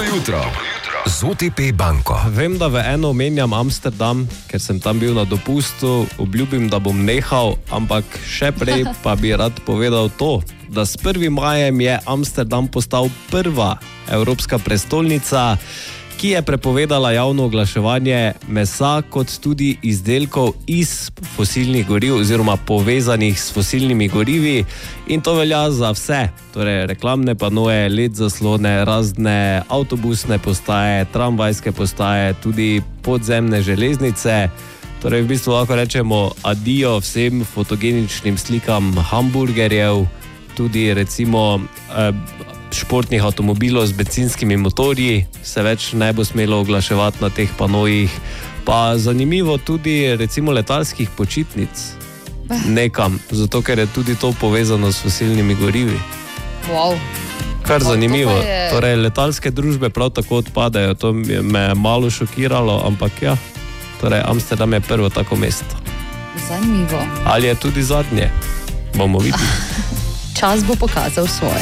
jutro z OTP banko. Vem, da v eno omenjam Amsterdam, ker sem tam bil na dopustu, obljubim, da bom nehal, ampak še prej pa bi rad povedal to, da s 1. majem je Amsterdam postal prva evropska prestolnica, ki je prepovedala javno oglaševanje mesa kot tudi izdelkov iz fosilnih goriv oziroma povezanih s fosilnimi gorivi, in to velja za vse, torej reklamne panoje, LED zaslone, razne avtobusne postaje, tramvajske postaje, tudi podzemne železnice. Torej v bistvu lahko rečemo adijo vsem fotogeničnim slikam hamburgerjev, tudi recimo športnih avtomobilov z bencinskimi motorji se več ne bo smelo oglaševati na teh panojih. Pa zanimivo tudi recimo letalskih počitnic nekam, zato ker je tudi to povezano s fosilnimi gorivi. Wow. Kar zanimivo. Torej letalske družbe prav tako odpadajo, to me je malo šokiralo, ampak ja, torej Amsterdam je prvo tako mesto. Zanimivo. Ali je tudi zadnje? Bomo videli. Čas bo pokazal svoje.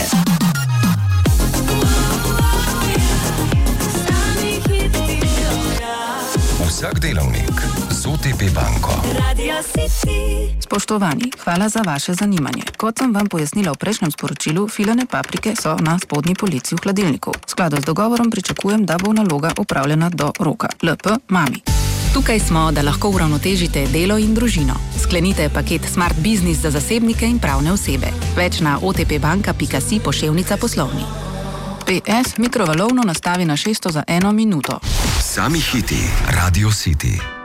Vsak delavnik z OTP banko. Spoštovani, hvala za vaše zanimanje. Kot sem vam pojasnila v prejšnjem sporočilu, filane paprike so na spodnji polici v hladilniku. V skladu z dogovorom pričakujem, da bo naloga opravljena do roka. LP mami. Tukaj smo, da lahko uravnotežite delo in družino. Sklenite paket Smart Business za zasebnike in pravne osebe. Več na otpbanka.si / poslovni. PS, mikrovalovno nastavi na 600 za 1 minuto. Sami hiti Radio City.